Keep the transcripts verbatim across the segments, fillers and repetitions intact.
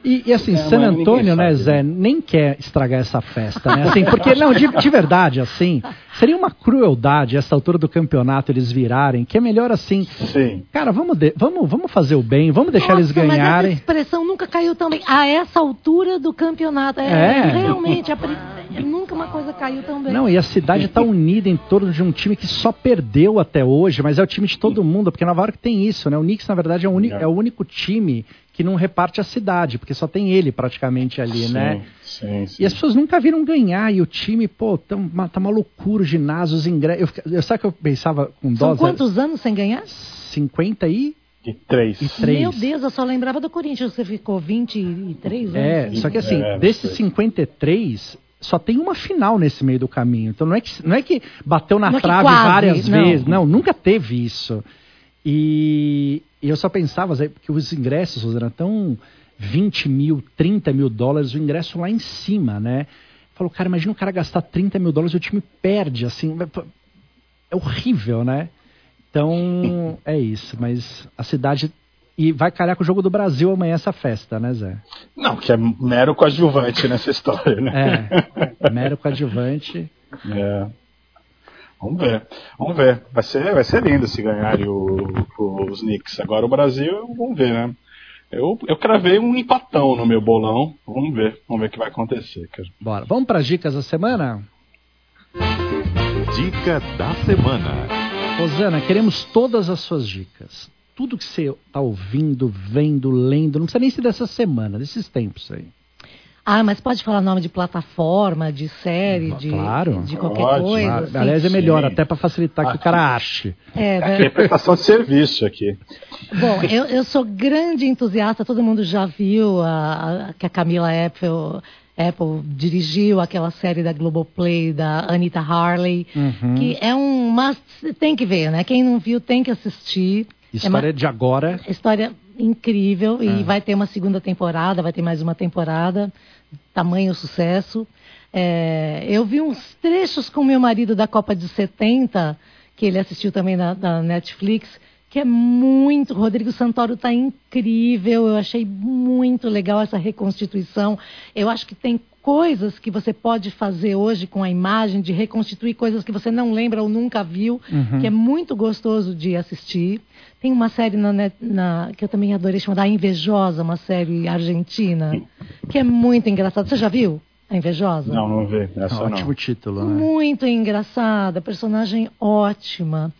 E, e assim, é, San Antônio, né, Zé, nem quer estragar essa festa, né? Assim, porque, não, de, de verdade, assim, seria uma crueldade essa altura do campeonato eles virarem, que é melhor assim, Sim. cara, vamos, de, vamos, vamos fazer o bem, vamos deixar Nossa, eles ganharem. Mas essa expressão nunca caiu tão bem. A essa altura do campeonato, é, é. realmente, a, nunca uma coisa caiu tão bem. Não, e a cidade está unida em torno de um time que só perdeu até hoje, mas é o time de todo mundo, porque Nova York tem isso, né? O Knicks, na verdade, é o, único, é o único time que não reparte a cidade, porque só tem ele praticamente ali, sim, né? Sim, sim. E as pessoas nunca viram ganhar, e o time, pô, tá uma, tá uma loucura, o ginásio, os ingressos. Eu, eu, sabe que eu pensava com dó? São quantos anos sem ganhar? cinquenta e... E três. e três. Meu Deus, eu só lembrava do Corinthians, você ficou vinte e três anos. É, só que assim, é, desses cinquenta e três... só tem uma final nesse meio do caminho. Então não é que, não é que bateu na não trave quase, várias não. vezes. Não, nunca teve isso. E, e eu só pensava que os ingressos, Rosana, estão vinte mil, trinta mil dólares, o ingresso lá em cima, né? Falou, cara, imagina o cara gastar trinta mil dólares e o time perde, assim. É horrível, né? Então, é isso. Mas a cidade... E vai calhar com o Jogo do Brasil amanhã essa festa, né, Zé? Não, que é mero coadjuvante nessa história, né? É, mero coadjuvante. É. Vamos ver, vamos ver. Vai ser, vai ser lindo se ganharem o, o, os Knicks. Agora o Brasil, vamos ver, né? Eu, eu cravei um empatão no meu bolão. Vamos ver, vamos ver o que vai acontecer, cara. Bora, vamos para as dicas da semana? Dica da semana. Rosana, queremos todas as suas dicas. Tudo que você está ouvindo, vendo, lendo, não precisa nem ser dessa semana, desses tempos aí. Ah, mas pode falar nome de plataforma, de série, de, claro. de qualquer pode, coisa. Claro. Assim. Aliás, é melhor, até para facilitar aqui, que o cara ache. É, é interpretação de serviço aqui. Bom, eu, eu sou grande entusiasta, todo mundo já viu a, a, que a Camila Apple, Apple dirigiu aquela série da Globoplay, da Anita Harley, uhum. que é um must, tem que ver, né? Quem não viu tem que assistir. História é uma, de agora. História incrível e é. vai ter uma segunda temporada, vai ter mais uma temporada, tamanho sucesso. É, eu vi uns trechos com meu marido da Copa de setenta, que ele assistiu também na, na Netflix, que é muito... Rodrigo Santoro está incrível, eu achei muito legal essa reconstituição. Eu acho que tem coisas que você pode fazer hoje com a imagem, de reconstituir coisas que você não lembra ou nunca viu, uhum. que é muito gostoso de assistir. Tem uma série na, na, que eu também adorei, chamada A Invejosa, uma série argentina, que é muito engraçada. Você já viu A Invejosa? Não, não vi. Essa não. Ótimo título, né? Muito engraçada, personagem ótima.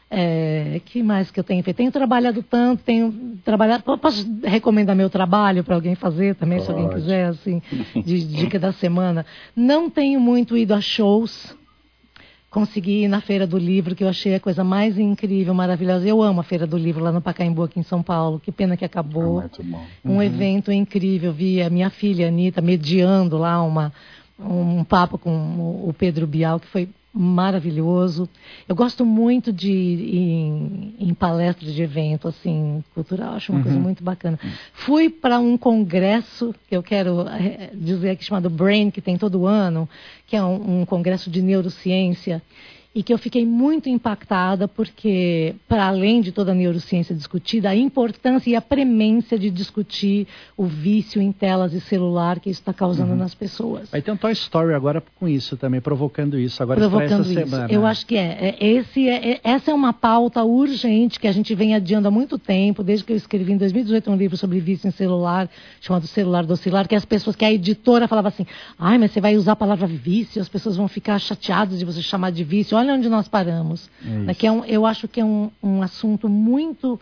É, que mais que eu tenho feito? Tenho trabalhado tanto, tenho trabalhado... Posso recomendar meu trabalho para alguém fazer também, Pode. se alguém quiser, assim, de dica da semana. Não tenho muito ido a shows. Consegui ir na Feira do Livro, que eu achei a coisa mais incrível, maravilhosa. Eu amo a Feira do Livro lá no Pacaembu, aqui em São Paulo. Que pena que acabou. Ah, muito bom. Um uhum. evento incrível. Vi a minha filha, Anitta, mediando lá uma, um papo com o Pedro Bial, que foi maravilhoso. Eu gosto muito de ir em, em palestras de evento, assim, cultural. Acho uma uhum. coisa muito bacana. Fui para um congresso, que eu quero dizer aqui, chamado Brain, que tem todo ano, que é um, um congresso de neurociência, e que eu fiquei muito impactada porque, para além de toda a neurociência discutida, a importância e a premência de discutir o vício em telas e celular que isso está causando uhum. nas pessoas. Vai ter um Toy Story agora com isso também, provocando isso agora provocando essa isso. semana. Eu acho que é. é, esse é, é. Essa é uma pauta urgente que a gente vem adiando há muito tempo, desde que eu escrevi em dois mil e dezoito um livro sobre vício em celular, chamado Celular Docilar, que as pessoas, que a editora falava assim, ai, mas você vai usar a palavra vício, as pessoas vão ficar chateadas de você chamar de vício. Olha onde nós paramos. É que é um, eu acho que é um, um assunto muito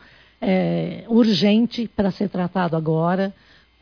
é, urgente para ser tratado agora,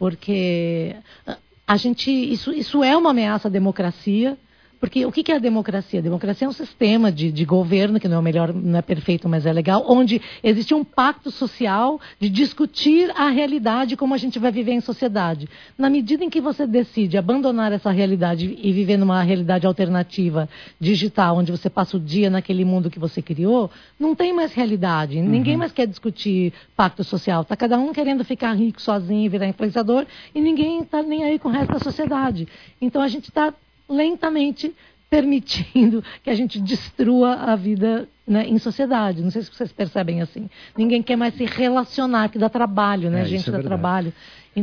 porque a gente, isso, isso é uma ameaça à democracia. Porque o que é a democracia? A democracia é um sistema de, de governo, que não é o melhor, não é perfeito, mas é legal, onde existe um pacto social de discutir a realidade como a gente vai viver em sociedade. Na medida em que você decide abandonar essa realidade e viver numa realidade alternativa, digital, onde você passa o dia naquele mundo que você criou, não tem mais realidade. Uhum. Ninguém mais quer discutir pacto social. Está cada um querendo ficar rico sozinho e virar influenciador, e ninguém está nem aí com o resto da sociedade. Então a gente está lentamente permitindo que a gente destrua a vida, né, em sociedade. Não sei se vocês percebem assim. Ninguém quer mais se relacionar, que dá trabalho, né? É, a gente é dá verdade. trabalho.